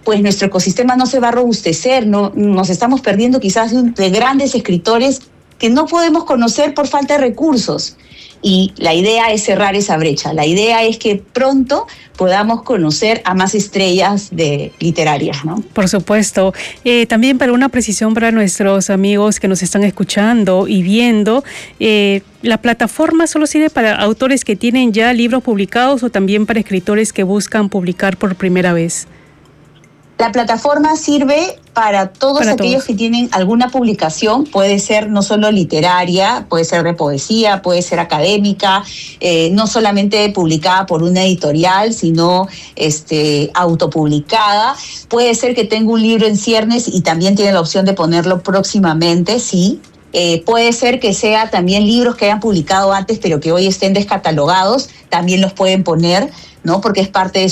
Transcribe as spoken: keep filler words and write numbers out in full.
pues nuestro ecosistema no se va a robustecer, no, nos estamos perdiendo quizás de grandes escritores que no podemos conocer por falta de recursos. Y la idea es cerrar esa brecha. La idea es que pronto podamos conocer a más estrellas de literarias, ¿no? Por supuesto. Eh, también para una precisión para nuestros amigos que nos están escuchando y viendo, eh, ¿la plataforma solo sirve para autores que tienen ya libros publicados o también para escritores que buscan publicar por primera vez? La plataforma sirve para todos para aquellos todos. que tienen alguna publicación, puede ser no solo literaria, puede ser de poesía, puede ser académica, eh, no solamente publicada por una editorial, sino este, autopublicada. Puede ser que tenga un libro en ciernes y también tiene la opción de ponerlo próximamente, sí. Eh, puede ser que sea también libros que hayan publicado antes, pero que hoy estén descatalogados, también los pueden poner, ¿no? Porque es parte de